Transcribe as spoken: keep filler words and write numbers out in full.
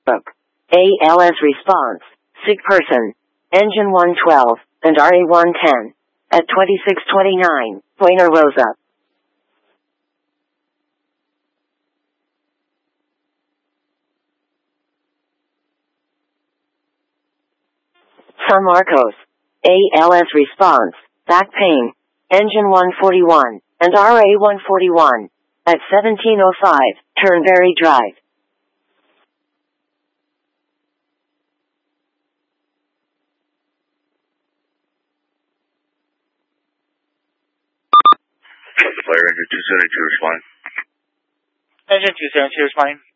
A L S response, sick person, engine one twelve, and R A one ten, at twenty-six twenty-nine, Buena Rosa. San Marcos, A L S response, back pain, engine one forty-one, and R A one forty-one, at seventeen oh five, Turnberry Drive. Flare engine two seventy-two responding. Engine two seventy-two responding.